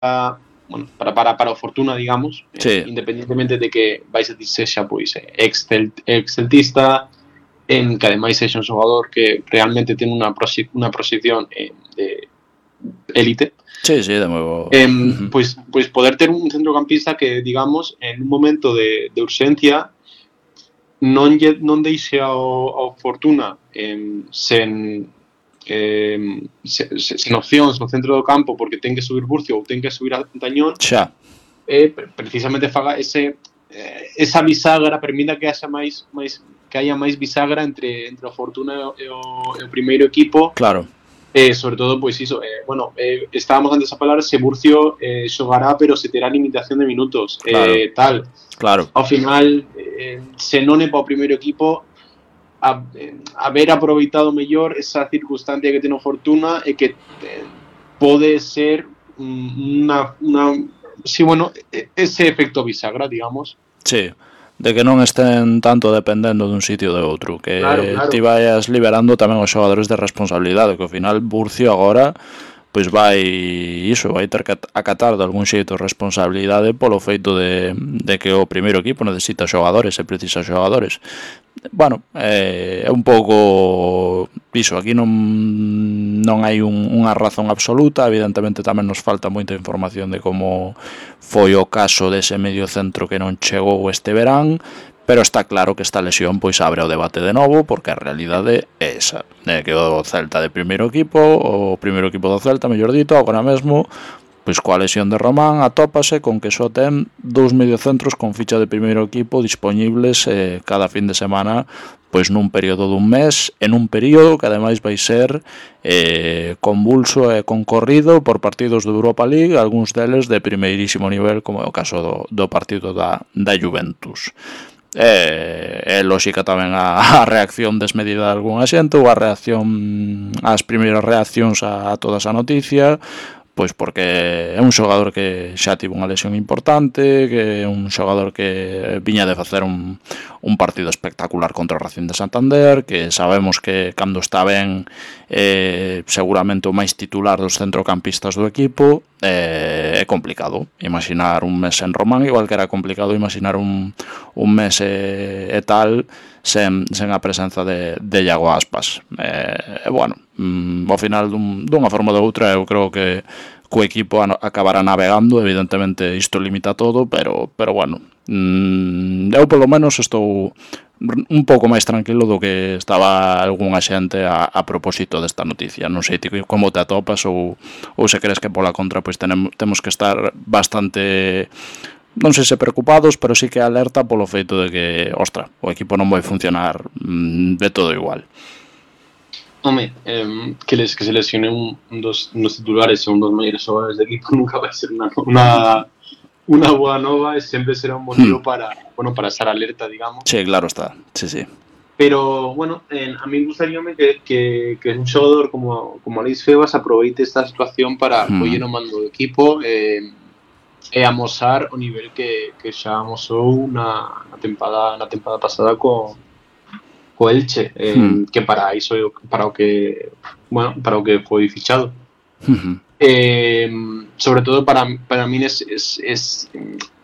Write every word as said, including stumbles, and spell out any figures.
bueno, para, para, para o Fortuna, digamos, sí. eh, independentemente de que vais a sexa pois ex-celtista, en que ademais sexa un xogador que realmente ten unha, prosi, unha proxección eh, de élite. Sí, sí, de nuevo. Eh, pois, pois poder ter un centrocampista que, digamos, en un momento de, de urxencia non, lle, non deixe ao, ao Fortuna eh, sen eh, sen, sen opcións no centro do campo porque ten que subir Burcio ou ten que subir a Tañón, xa. Eh, precisamente faga ese eh, esa bisagra, permita que haxa máis, máis que haya máis bisagra entre, entre o Fortuna e o, e o primeiro equipo. Claro. Eh, sobre todo, pois iso, eh, bueno, eh, estábamos antes a falar se Burcio eh, xogará, pero se terá limitación de minutos, claro. eh, tal. Claro. Ao final, eh, se non é para o primeiro equipo, a, eh, haber aproveitado mellor esa circunstancia que ten o Fortuna e que eh, pode ser unha, unha sí, bueno, ese efecto bisagra, digamos. Sí, de que non estén tanto dependendo dun sitio de outro, que claro, claro. ti vayas liberando tamén os xogadores de responsabilidade, que ao final Burcio agora pois vai iso, vai ter que acatar de algún xeito responsabilidade polo feito de, de que o primeiro equipo necesita xogadores e precisa xogadores. Bueno, é eh, un pouco iso, aquí non non hai un, unha razón absoluta, evidentemente tamén nos falta moita información de como foi o caso dese medio centro que non chegou este verán, pero está claro que esta lesión pois abre o debate de novo, porque a realidade é esa, é que o Celta de primeiro equipo, o primeiro equipo do Celta, mellor dito, agora mesmo, pois coa lesión de Román atópase con que só ten dous mediocentros con ficha de primeiro equipo disponibles eh, cada fin de semana, pois nun período dun mes, en un período que ademais vai ser eh, convulso e concorrido por partidos de Europa League, algúns deles de primeirísimo nivel, como é o caso do, do partido da, da Juventus. É, é lógica tamén a, a reacción desmedida de algunha xente ou a reacción, as primeiras reaccións a, a toda esa noticia, pois porque é un xogador que xa tivo unha lesión importante, que é un xogador que viña de facer un, un partido espectacular contra o Racing de Santander, que sabemos que cando está ben eh, seguramente o máis titular dos centrocampistas do equipo. Eh, é complicado imaginar un mes en Román, igual que era complicado imaginar un, un mes e, e tal sen, sen a presenza de, de Iago Aspas. E, eh, bueno, mm, ao final dun, dunha forma ou de outra eu creo que o equipo acabará navegando, evidentemente isto limita todo, pero, pero bueno, mm, eu polo menos estou un pouco máis tranquilo do que estaba algunha xente a, a propósito desta noticia. Non sei ti como te atopas ou, ou se crees que pola contra pois tenemos, temos que estar bastante, non sei se preocupados, pero sí que alerta polo feito de que, ostra, o equipo non vai funcionar mm, de todo igual. Home, eh, que, les, que se lesione un, un, dos, un dos titulares e un dos maiores xogadores de equipo nunca vai ser unha, unha, unha boa nova e sempre será un motivo hmm. para, bueno, para estar alerta, digamos. Sí, claro está, sí, sí. Pero, bueno, eh, a mí gustaríame que, que, que un xogador como, como Alex Febas aproveite esta situación para hmm. coller o mando do equipo eh, e amosar o nivel que, que xa amosou na, na, tempada, na tempada pasada co co Elche, eh, hmm. que para iso para o que, bueno, para o que foi fichado. Uh-huh. Eh, sobre todo para para min es, es, es